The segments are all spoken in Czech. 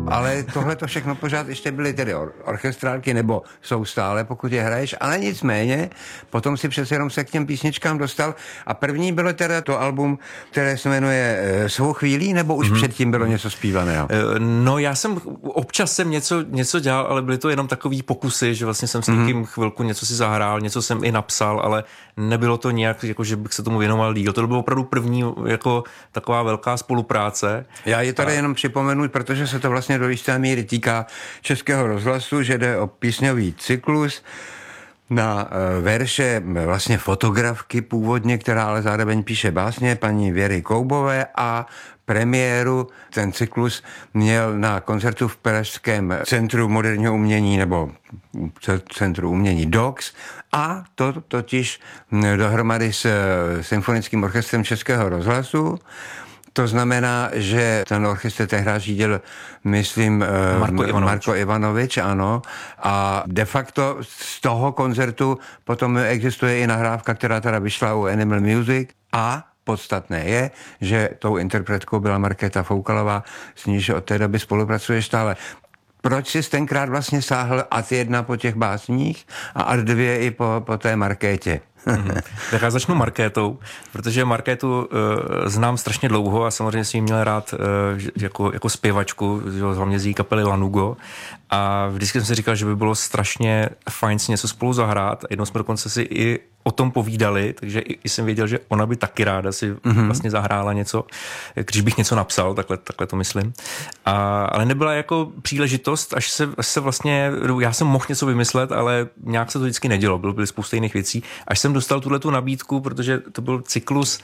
Ale tohle to všechno pořád ještě byly tedy orchestrálky, nebo jsou stále, pokud je hraješ, ale nicméně, potom si přece jenom se k těm písničkám dostal a první bylo teda to album, které se jmenuje Svou chvílí, nebo už předtím bylo něco zpívaného? No já jsem, občas jsem něco dělal, ale byly to jenom takový pokusy, že vlastně jsem s někým chvilku něco si zahrál, něco jsem i napsal, ale nebylo to nějak, jako že bych se tomu věnoval díl. To bylo opravdu první jako taková velká spolupráce. Já je tady jenom připomenu, protože se to vlastně do jisté míry týká Českého rozhlasu, že jde o písňový cyklus na verše vlastně fotografky původně, která ale zároveň píše básně, paní Věry Koubové, a premiéru ten cyklus měl na koncertu v Pražském centru moderního umění nebo centru umění DOX, a to totiž dohromady s Symfonickým orchestrem Českého rozhlasu. To znamená, že ten orchestr tehdy řídil, myslím, Marko Ivanovič, ano. A de facto z toho koncertu potom existuje i nahrávka, která teda vyšla u Animal Music, a podstatné je, že tou interpretkou byla Markéta Foukalová, s níž od té doby spolupracuješ stále. Proč jsi tenkrát vlastně sáhl ad 1 po těch básních a ad 2 i po té Markétě? Tak já začnu Markétou, protože Markétu znám strašně dlouho a samozřejmě si ji měl rád jako zpěvačku, hlavně z její kapely Lanugo, a vždycky jsem si říkal, že by bylo strašně fajn si něco spolu zahrát. Jednou jsme dokonce si i o tom povídali, takže i jsem věděl, že ona by taky ráda si vlastně zahrála něco, když bych něco napsal, takhle to myslím. Ale nebyla jako příležitost, až se vlastně, já jsem mohl něco vymyslet, ale nějak se to vždycky nedělo, byly spousta jiných věcí. Až jsem dostal tuhletu nabídku, protože to byl cyklus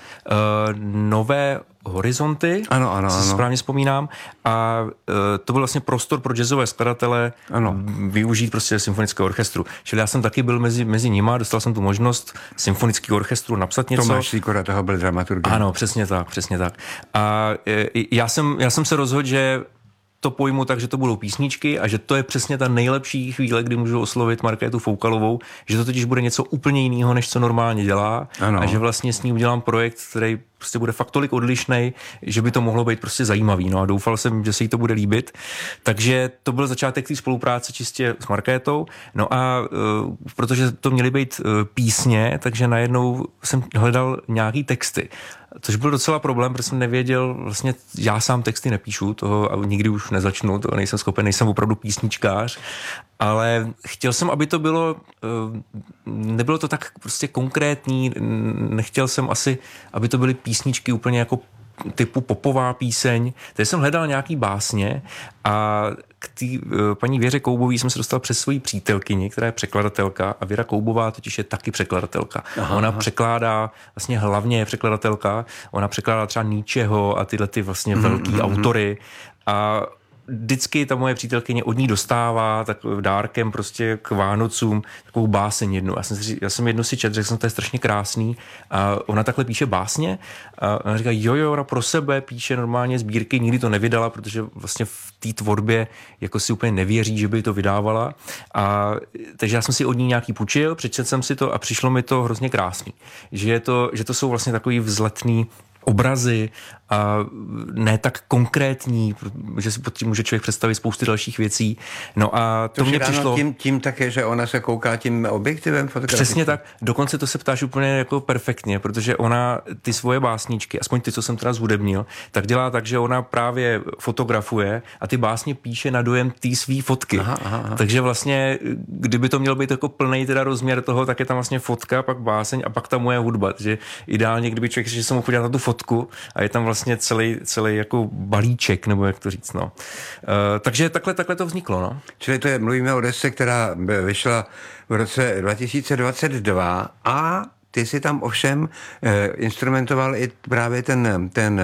Nové horizonty, ano. správně vzpomínám, a to byl vlastně prostor pro jazzové skladatele využít prostě symfonického orchestru. Čili já jsem taky byl mezi nima, dostal jsem tu možnost symfonického orchestru napsat něco. Tomáš Sýkora, toho byl dramaturg. Ano, přesně tak. A já jsem se rozhodl, že to pojmu tak, že to budou písničky a že to je přesně ta nejlepší chvíle, kdy můžu oslovit Markétu Foukalovou, že to totiž bude něco úplně jiného, než co normálně dělá, a že vlastně s ní udělám projekt, který prostě bude fakt tolik odlišnej, že by to mohlo být prostě zajímavý. No a doufal jsem, že se jí to bude líbit. Takže to byl začátek té spolupráce čistě s Markétou. No a protože to měly být písně, takže najednou jsem hledal nějaký texty. Což byl docela problém, protože jsem nevěděl, vlastně já sám texty nepíšu, toho a nikdy už nezačnu, to nejsem schopen, nejsem opravdu písničkář, ale chtěl jsem, aby to bylo, nebylo to tak prostě konkrétní, nechtěl jsem asi, aby to byly písničky úplně jako typu popová píseň, takže jsem hledal nějaký básně a k té paní Věře Koubový jsem se dostal přes svoji přítelkyni, která je překladatelka, a Věra Koubová totiž je taky překladatelka. Ona překládá, vlastně hlavně je překladatelka, ona překládá třeba Nietzscheho a tyhle ty vlastně velký autory, a vždycky ta moje přítelkyně od ní dostává tak dárkem prostě k Vánocům takovou báseň jednu. Já jsem jednu si četl, řekl jsem, to je strašně krásný, a ona takhle píše básně a ona říká, jo, ona pro sebe píše normálně sbírky, nikdy to nevydala, protože vlastně v té tvorbě jako si úplně nevěří, že by to vydávala, takže já jsem si od ní nějaký půjčil, přečetl jsem si to a přišlo mi to hrozně krásný. Že to jsou vlastně takový vzletný obrazy a ne tak konkrétní, že si pod tím může člověk představit spousty dalších věcí. No a to mě přišlo... Tím také, že ona se kouká tím objektivem fotografickým. Přesně tak. Dokonce to se ptáš úplně jako perfektně, protože ona ty svoje básničky, aspoň ty, co jsem teda zhudebnil, tak dělá tak, že ona právě fotografuje a ty básně píše na dojem té svý fotky. Aha. Takže vlastně, kdyby to mělo být jako plný teda rozměr toho, tak je tam vlastně fotka, pak báseň a pak ta moje hudba. Takže ideálně, kdyby člověk že se mohl podívat na tu fotku a je tam vlastně celý jako balíček, nebo jak to říct, no. Takže takhle to vzniklo, no. Čili mluvíme o desce, která vyšla v roce 2022 a ty si tam ovšem instrumentoval i právě ten